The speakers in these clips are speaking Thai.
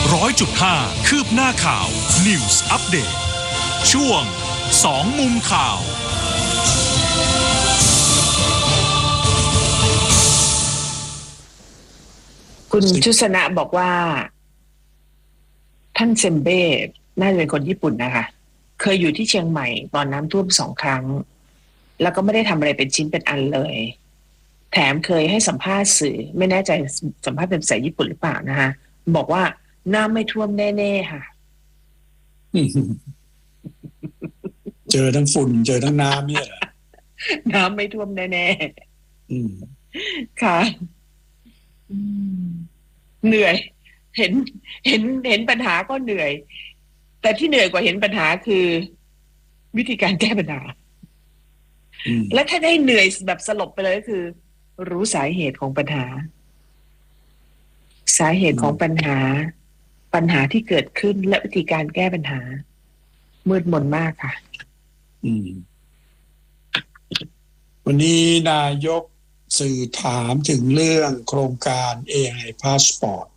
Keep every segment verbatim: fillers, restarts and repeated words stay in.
ร้อยจุดห้าคืบหน้าข่าว News Update ช่วงสองมุมข่าวคุณชุสนะบอกว่าท่านเซมเบ้น่าจะเป็นคนญี่ปุ่นนะคะเคยอยู่ที่เชียงใหม่ตอนน้ำท่วมสองครั้งแล้วก็ไม่ได้ทำอะไรเป็นชิ้นเป็นอันเลยแถมเคยให้สัมภาษณ์สื่อไม่แน่ใจสัมภาษณ์เป็นภาษาญี่ปุ่นหรือเปล่านะคะบอกว่าน้ำไม่ท่วมแน่ๆค่ะเจอทั้งฝุ่นเจอทั้งน้ำเนี่ยน้ำไม่ท่วมแน่ๆค่ะเหนื่อยเห็นเห็นเห็นปัญหาก็เหนื่อยแต่ที่เหนื่อยกว่าเห็นปัญหาคือวิธีการแก้ปัญหาและถ้าได้เหนื่อยแบบสลบไปเลยก็คือรู้สาเหตุของปัญหาสาเหตุของปัญหาปัญหาที่เกิดขึ้นและวิธีการแก้ปัญหามืดมนมากค่ะวันนี้นายกสื่อถามถึงเรื่องโครงการ เอ ไอ Passport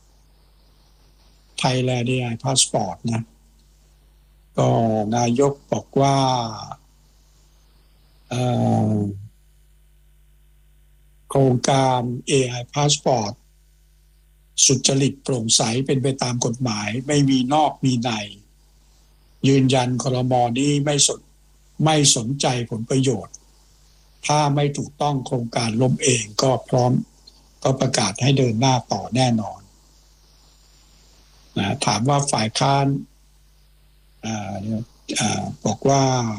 Thailand เอ ไอ Passport นะก็นายกบอกว่าโครงการ เอ ไอ Passport สุจริตโปร่งใสเป็นไปตามกฎหมายไม่มีนอกมีในยืนยันครม.นี้ไม่สนไม่สนใจผลประโยชน์ถ้าไม่ถูกต้องโครงการล้มเองก็พร้อมก็ประกาศให้เดินหน้าต่อแน่นอนนะถามว่าฝ่ายค้านอ่าอ่าบอกว่า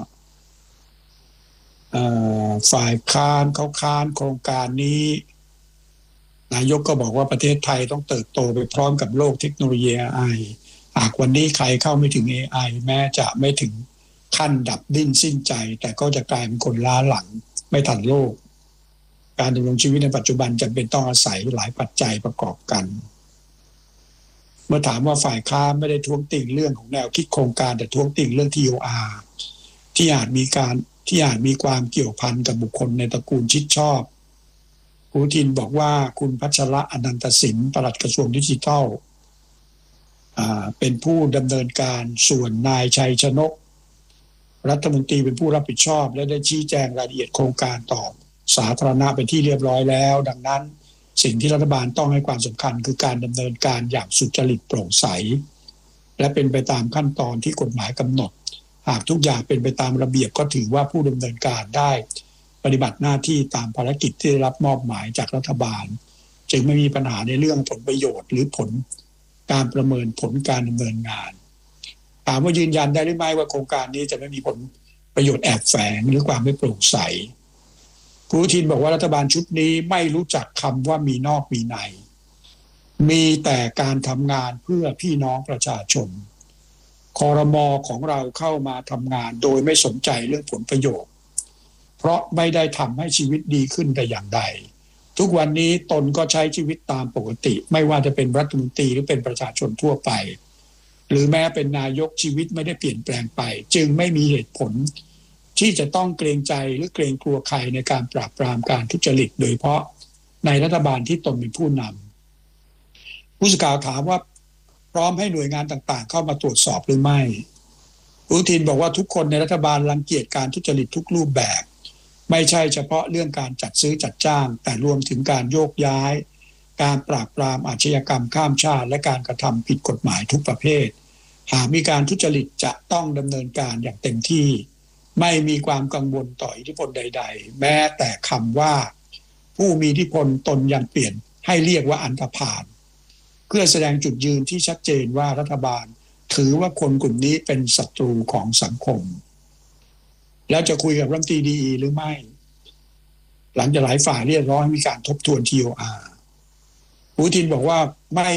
ฝ่ายค้านเขาค้านโครงการนี้นายกก็บอกว่าประเทศไทยต้องเติบโตไปพร้อมกับโลกเทคโนโลยี เอ ไอ หากวันนี้ใครเข้าไม่ถึง เอ ไอ แม้จะไม่ถึงขั้นดับดิ้นสิ้นใจแต่ก็จะกลายเป็นคนล้าหลังไม่ทันโลกการดำรงชีวิตในปัจจุบันจำเป็นต้องอาศัยหลายปัจจัยประกอบกันเมื่อถามว่าฝ่ายค้านไม่ได้ท้วงติงเรื่องของแนวคิดโครงการแต่ท้วงติงเรื่อง ที โอ อาร์ ที่อาจมีการที่อาจมีความเกี่ยวพันกับบุคคลในตระกูลชิดชอบคุณทินบอกว่าคุณพัชระอนันตสินปลัดกระทรวงดิจิทัลเป็นผู้ดำเนินการส่วนนายชัยชนกรัฐมนตรีเป็นผู้รับผิดชอบและได้ชี้แจงรายละเอียดโครงการต่อสาธารณะเป็นที่เรียบร้อยแล้วดังนั้นสิ่งที่รัฐบาลต้องให้ความสำคัญคือการดำเนินการอย่างสุจริตโปร่งใสและเป็นไปตามขั้นตอนที่กฎหมายกำหนดหากทุกอย่างเป็นไปตามระเบียบก็ถือว่าผู้ดำเนินการได้ปฏิบัติหน้าที่ตามภารกิจที่ได้รับมอบหมายจากรัฐบาลจึงไม่มีปัญหาในเรื่องผลประโยชน์หรือผลการประเมินผลการดำเนินงานถามว่ายืนยันได้หรือไม่ว่าโครงการนี้จะไม่มีผลประโยชน์แอบแฝงหรือความไม่โปร่งใสคุณอนุทินบอกว่ารัฐบาลชุดนี้ไม่รู้จักคำว่ามีนอกมีในมีแต่การทำงานเพื่อพี่น้องประชาชนครม.ของเราเข้ามาทำงานโดยไม่สนใจเรื่องผลประโยชน์เพราะไม่ได้ทำให้ชีวิตดีขึ้นแต่อย่างใดทุกวันนี้ตนก็ใช้ชีวิตตามปกติไม่ว่าจะเป็นรัฐมนตรีหรือเป็นประชาชนทั่วไปหรือแม้เป็นนายกชีวิตไม่ได้เปลี่ยนแปลงไปจึงไม่มีเหตุผลที่จะต้องเกรงใจหรือเกรงกลัวใครในการปราบปรามการทุจริตโดยเฉพาะในรัฐบาลที่ตนเป็นผู้นำผู้สื่อข่าวถามว่าพร้อมให้หน่วยงานต่างๆเข้ามาตรวจสอบหรือไม่อนุทินบอกว่าทุกคนในรัฐบาลรังเกียจการทุจริตทุกรูปแบบไม่ใช่เฉพาะเรื่องการจัดซื้อจัดจ้างแต่รวมถึงการโยกย้ายการปราบปรามอาชญากรรมข้ามชาติและการกระทำผิดกฎหมายทุกประเภทหากมีการทุจริตจะต้องดำเนินการอย่างเต็มที่ไม่มีความกังวลต่ออิทธิพลใดๆแม้แต่คำว่าผู้มีอิทธิพลตนยังเปลี่ยนให้เรียกว่าอันธพาลเพื่อแสดงจุดยืนที่ชัดเจนว่ารัฐบาลถือว่าคนกลุ่มนี้เป็นศัตรูของสังคมแล้วจะคุยกับรัฐมนตรีดีอีหรือไม่หลังจากหลายฝ่ายเรียกร้องให้มีการทบทวน ที โอ อาร์ อนุทินบอกว่าไม่